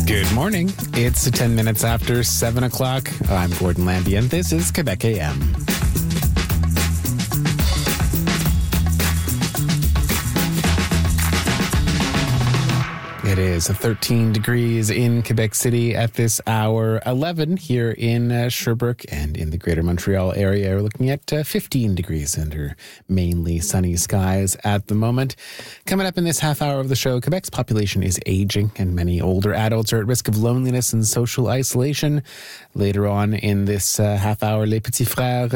Good morning. It's 10 minutes after 7 o'clock. I'm Gordon Lambie, and this is Quebec AM. It is 13 degrees in Quebec City at this hour, 11 here in Sherbrooke and in the greater Montreal area. We're looking at 15 degrees under mainly sunny skies at the moment. Coming up in this half hour of the show, Quebec's population is aging and many older adults are at risk of loneliness and social isolation. Later on in this half hour, Les Petits Frères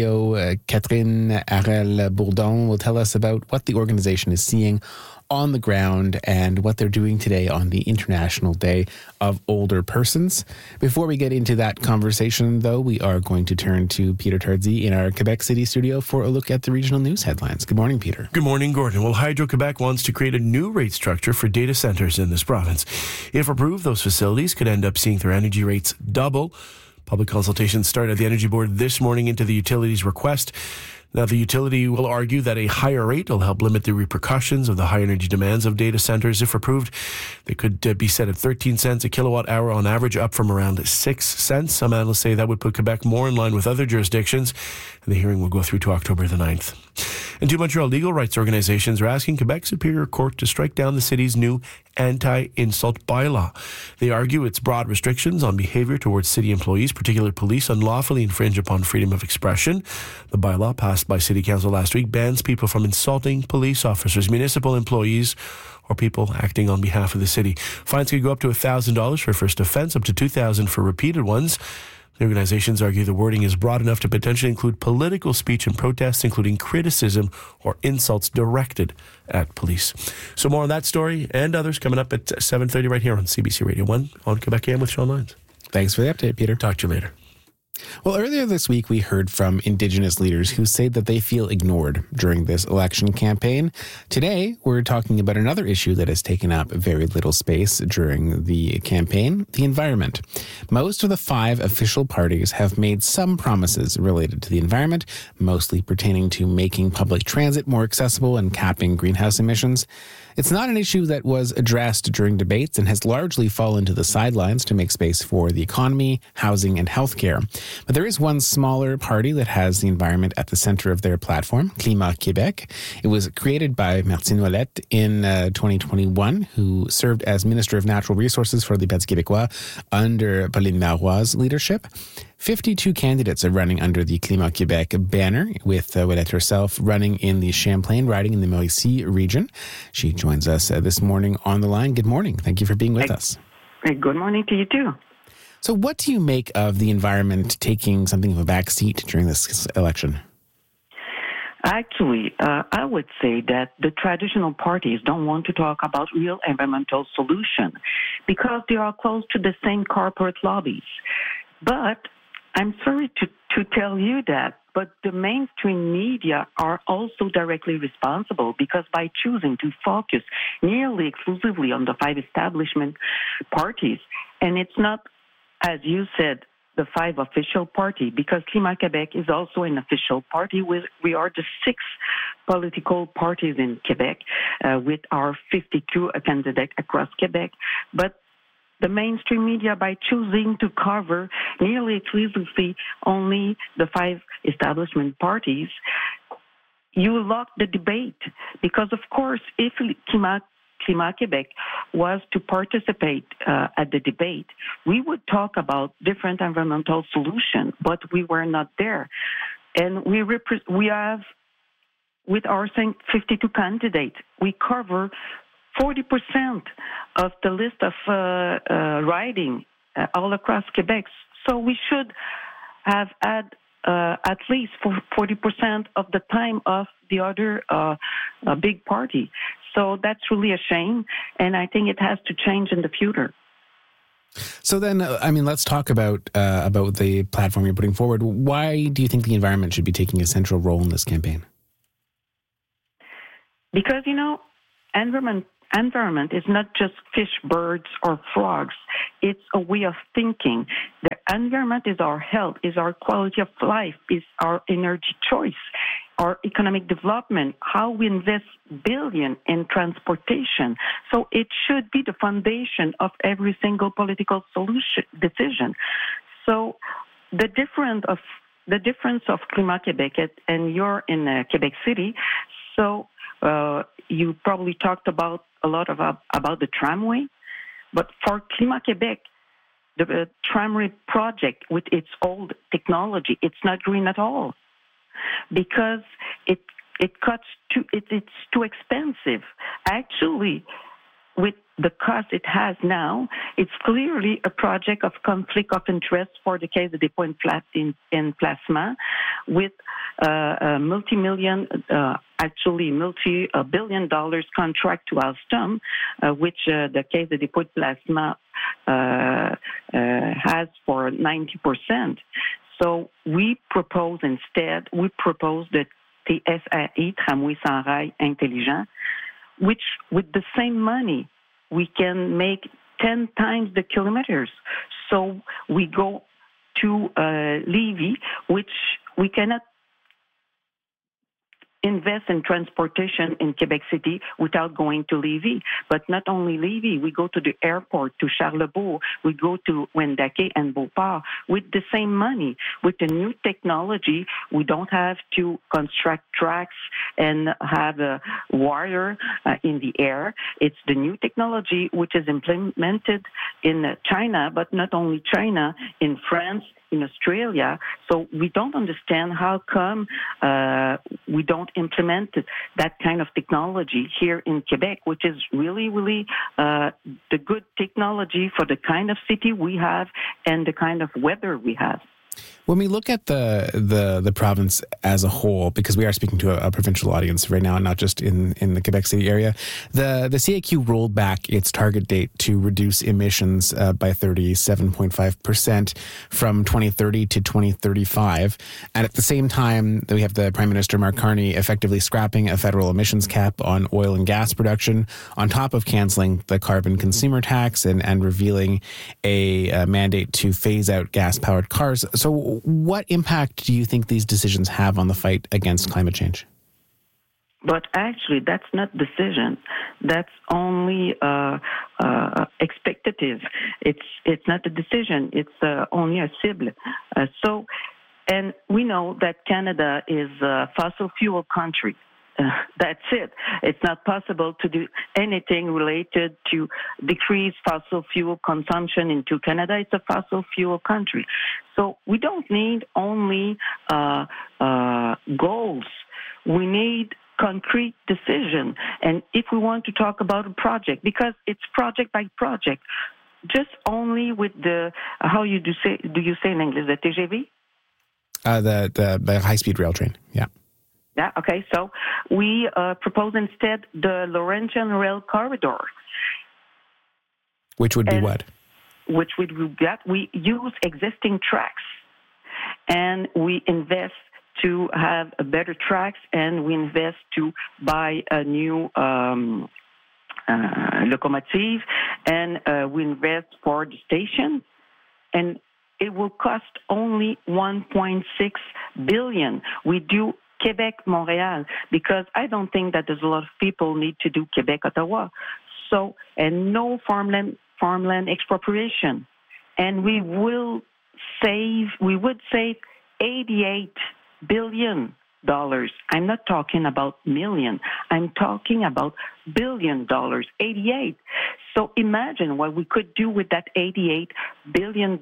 CEO Catherine Harel-Bourdon will tell us about what the organization is seeing on the ground and what they're doing today on the International Day of Older Persons. Before we get into that conversation, though, we are going to turn to Peter Tardy in our Quebec City studio for a look at the regional news headlines. Good morning, Peter. Good morning, Gordon. Well, Hydro-Quebec wants to create a new rate structure for data centers in this province. If approved, those facilities could end up seeing their energy rates double. Public consultations started at the Energy Board this morning into the utility's request. Now, the utility will argue that a higher rate will help limit the repercussions of the high energy demands of data centers. If approved, they could be set at 13 cents a kilowatt hour on average, up from around 6 cents. Some analysts say that would put Quebec more in line with other jurisdictions, and the hearing will go through to October the 9th. And two Montreal legal rights organizations are asking Quebec Superior Court to strike down the city's new anti-insult bylaw. They argue its broad restrictions on behavior towards city employees, particularly police, unlawfully infringe upon freedom of expression. The bylaw, passed by City Council last week, bans people from insulting police officers, municipal employees, or people acting on behalf of the city. Fines could go up to $1,000 for first offense, up to $2,000 for repeated ones. The organizations argue the wording is broad enough to potentially include political speech and protests, including criticism or insults directed at police. So more on that story and others coming up at 7:30 right here on CBC Radio 1 on Quebec AM with Sean Lyons. Thanks for the update, Peter. Talk to you later. Well, earlier this week, we heard from Indigenous leaders who say that they feel ignored during this election campaign. Today, we're talking about another issue that has taken up very little space during the campaign, the environment. Most of the 5 official parties have made some promises related to the environment, mostly pertaining to making public transit more accessible and capping greenhouse emissions. It's not an issue that was addressed during debates and has largely fallen to the sidelines to make space for the economy, housing, and healthcare. But there is one smaller party that has the environment at the center of their platform, Climat Québec. It was created by Martine Ouellette in 2021, who served as Minister of Natural Resources for the Parti québécois under Pauline Marois' leadership. 52 candidates are running under the Climat Québec banner, with Ouellette herself running in the Champlain riding in the Mauricie region. She joins us this morning on the line. Good morning. Thank you for being with us. Good morning to you too. So what do you make of the environment taking something of a back seat during this election? Actually, I would say that the traditional parties don't want to talk about real environmental solution because they are close to the same corporate lobbies. But I'm sorry to tell you that, but the mainstream media are also directly responsible because by choosing to focus nearly exclusively on the 5 establishment parties, and it's not, as you said, the 5 official party, because Climat Québec is also an official party. We are the 6 political parties in Quebec with our 52 candidates across Quebec. But the mainstream media, by choosing to cover nearly exclusively only the 5 establishment parties, you lock the debate. Because, of course, if Climat Québec was to participate at the debate, we would talk about different environmental solutions, but we were not there. And we have, with our 52 candidates, we cover 40% of the list of riding all across Quebec. So we should have had at least 40% of the time of the other big party. So that's really a shame, and I think it has to change in the future. So then, let's talk about the platform you're putting forward. Why do you think the environment should be taking a central role in this campaign? Because, environment is not just fish, birds, or frogs. It's a way of thinking. The environment is our health, is our quality of life, is our energy choice. our economic development, how we invest billion in transportation. So it should be the foundation of every single political decision. So the difference of Climat Québec, and you're in Quebec City, so you probably talked about a lot about the tramway, but for Climat Québec, the tramway project with its old technology, it's not green at all because it's too expensive. Actually, with the cost it has now, it's clearly a project of conflict of interest for the Caisse de dépôt in Placement, with a multi-billion dollars contract to Alstom, which the Caisse de dépôt de Placement has for 90%. So we propose the TSAI, Tramway sans rail intelligent, which with the same money, we can make 10 times the kilometers. So we go to Lévis, which we cannot invest in transportation in Quebec City without going to Lévis. But not only Lévis, we go to the airport, to Charlebourg, we go to Wendake and Beauport with the same money. With the new technology, we don't have to construct tracks and have a wire in the air. It's the new technology which is implemented in China, but not only China, in France, in Australia. So we don't understand how come we don't implement that kind of technology here in Quebec, which is really, really the good technology for the kind of city we have and the kind of weather we have. When we look at the province as a whole, because we are speaking to a provincial audience right now, not just in the Quebec City area, the CAQ rolled back its target date to reduce emissions by 37.5% from 2030 to 2035. And at the same time, we have the Prime Minister, Mark Carney, effectively scrapping a federal emissions cap on oil and gas production, on top of cancelling the carbon consumer tax and revealing a mandate to phase out gas-powered cars. So what impact do you think these decisions have on the fight against climate change? But actually, that's not decision. That's only expectative. It's not a decision. It's only a cible. And we know that Canada is a fossil fuel country. That's it. It's not possible to do anything related to decrease fossil fuel consumption into Canada. It's a fossil fuel country. So we don't need only goals. We need concrete decision. And if we want to talk about a project, because it's project by project, just only with the, how do you say in English, the TGV? The high-speed rail train, yeah. Yeah, okay, so we propose instead the Laurentian Rail Corridor. Which would be what? Which would we get? We use existing tracks and we invest to have a better tracks, and we invest to buy a new locomotive, and we invest for the station, and it will cost only 1.6 billion. We do Quebec-Montréal, because I don't think that there's a lot of people need to do Quebec-Ottawa. So, and no farmland expropriation. And we would save $88 billion. I'm not talking about million. I'm talking about $1 billion, 88. So imagine what we could do with that $88 billion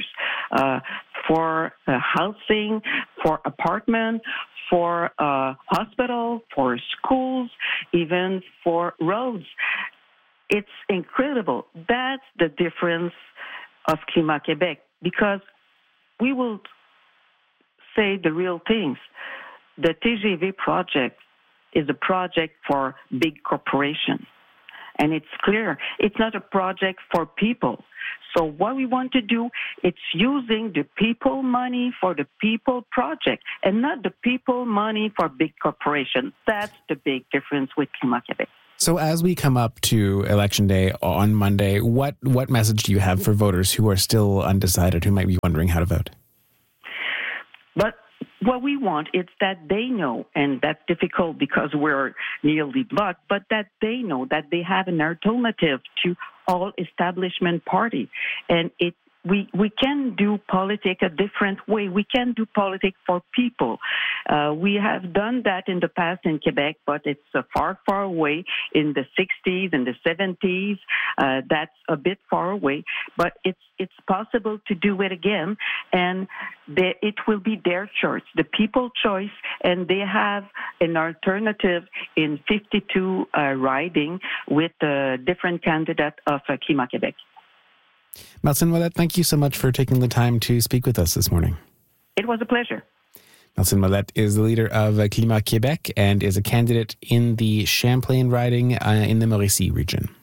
for housing, for apartment, for hospital, for schools, even for roads. It's incredible. That's the difference of Climat Québec, because we will say the real things. The TGV project is a project for big corporations. And it's clear, it's not a project for people. So what we want to do, it's using the people money for the people project, and not the people money for big corporations. That's the big difference with Climat Québec. So as we come up to Election Day on Monday, what message do you have for voters who are still undecided, who might be wondering how to vote? But what we want is that they know, and that's difficult because we're nearly blocked, but that they know that they have an alternative to all establishment party. And we can do politics a different way. We can do politics for people. We have done that in the past in Quebec, but it's far, far away. In the 60s and the 70s, that's a bit far away. But it's possible to do it again, and it will be their choice, the people's choice, and they have an alternative in 52 riding with different candidates of Climat Québec. Martine Ouellette, thank you so much for taking the time to speak with us this morning. It was a pleasure. Martine Ouellette is the leader of Climat Québec and is a candidate in the Champlain riding in the Mauricie region.